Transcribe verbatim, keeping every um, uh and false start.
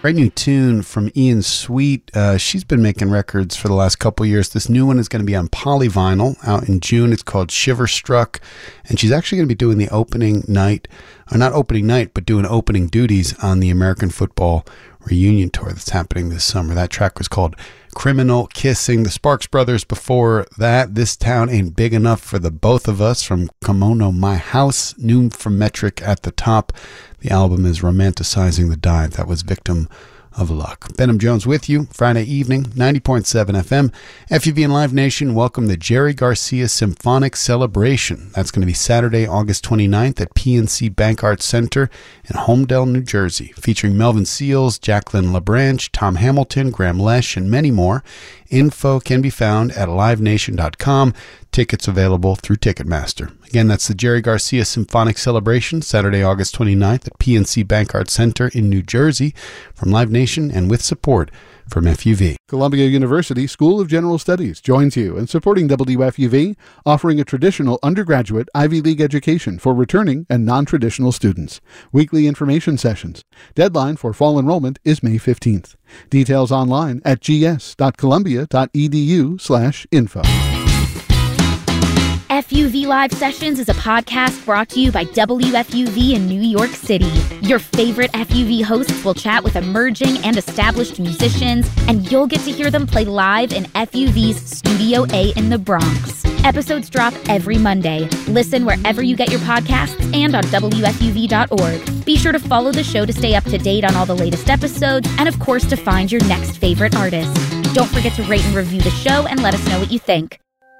Great new tune from Ian Sweet. Uh, she's been making records for the last couple years. This new one is going to be on Polyvinyl out in June. It's called Shiver Struck, and she's actually going to be doing the opening night, or not opening night, but doing opening duties on the American Football Reunion Tour that's happening this summer. That track was called Criminal Kissing. The Sparks Brothers before that, This Town Ain't Big Enough for the Both of Us from Kimono My House. New from Metric at the top. The album is Romanticizing the Dive. That was Victim of Luck. Benham Jones with you Friday evening, ninety point seven F M. F U V and Live Nation welcome the Jerry Garcia Symphonic Celebration. That's going to be Saturday, August twenty-ninth at P N C Bank Arts Center in Homedale, New Jersey, featuring Melvin Seals, Jacqueline LaBranche, Tom Hamilton, Graham Lesh, and many more. Info can be found at live nation dot com. Tickets available through Ticketmaster. Again, that's the Jerry Garcia Symphonic Celebration, Saturday, August twenty-ninth at P N C Bank Arts Center in New Jersey, from Live Nation and with support from F U V. Columbia University School of General Studies joins you in supporting W F U V, offering a traditional undergraduate Ivy League education for returning and non-traditional students. Weekly information sessions. Deadline for fall enrollment is May fifteenth. Details online at gs.columbia.edu slash info. F U V Live Sessions is a podcast brought to you by W F U V in New York City. Your favorite F U V hosts will chat with emerging and established musicians, and you'll get to hear them play live in F U V's Studio A in the Bronx. Episodes drop every Monday. Listen wherever you get your podcasts and on W F U V dot org. Be sure to follow the show to stay up to date on all the latest episodes, and of course to find your next favorite artist. Don't forget to rate and review the show and let us know what you think.